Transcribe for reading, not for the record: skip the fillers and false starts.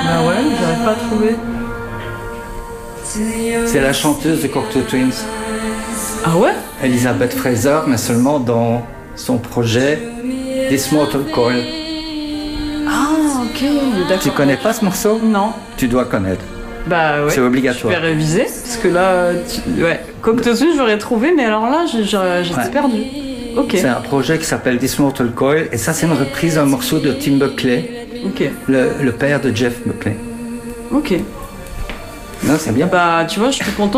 Ah ouais, j'arrive pas à trouver. C'est la chanteuse de Cocteau Twins, Ah ouais? Elizabeth Fraser, mais seulement dans son projet This Mortal Coil. Ah ok, d'accord. Tu connais pas ce morceau? Non. Tu dois connaître. Bah ouais. C'est obligatoire. Je vais réviser, parce que là, ouais. Cocteau Twins, j'aurais trouvé, mais alors là, j'étais Ouais. perdue. Ok. C'est un projet qui s'appelle This Mortal Coil, et ça c'est une reprise d'un morceau de Tim Buckley, Ok. le père de Jeff Buckley. Ok. Non, c'est bien. Bah tu vois, je suis contente.